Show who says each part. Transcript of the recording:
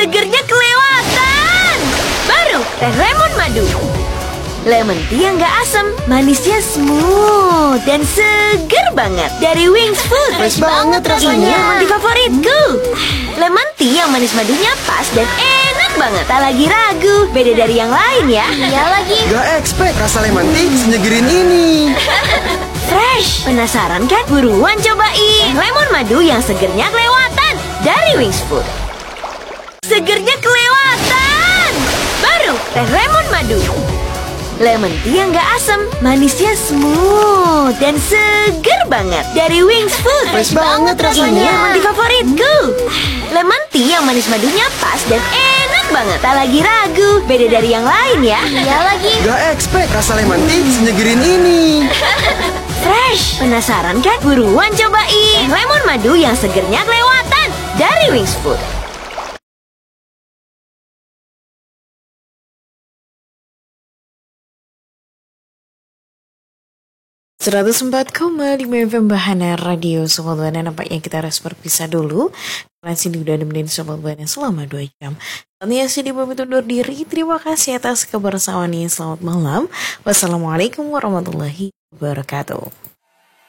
Speaker 1: Segernya kelewatan. Baru teh lemon madu. Lemon tea yang gak asam, manisnya smooth dan seger banget. Dari Wings Food.
Speaker 2: Fresh banget rasanya.
Speaker 1: Ini favoritku. Lemon tea yang manis madunya pas dan enak banget. Tak lagi ragu, beda dari yang lain ya. Iya lagi.
Speaker 2: Gak expect rasa lemon tea senyegerin ini.
Speaker 1: Fresh. Penasaran kan? Buruan cobain. Lemon madu yang segernya kelewatan. Dari Wings Food. Segernya kelewatan. Baru teh lemon madu. Lemon tea yang gak asam, manisnya smooth dan seger banget. Dari Wings Food.
Speaker 2: Fresh banget rasanya.
Speaker 1: Ini favoritku. Lemon tea yang manis madunya pas dan enak banget. Tak lagi ragu, beda dari yang lain ya. Iya lagi.
Speaker 2: Gak expect rasa lemon tea senyegerin ini.
Speaker 1: Fresh. Penasaran kan? Buruan cobain. Lemon madu yang segernya kelewatan. Dari Wings Food.
Speaker 3: .5 FM Bahana Radio Sobat Buana. Nampaknya kita harus berpisah dulu karena sini udah nemenin Sobat Buana selama 2 jam. Tania Sidi pamit undur diri. Terima kasih atas kebersamaannya. Selamat malam. Wassalamualaikum warahmatullahi wabarakatuh.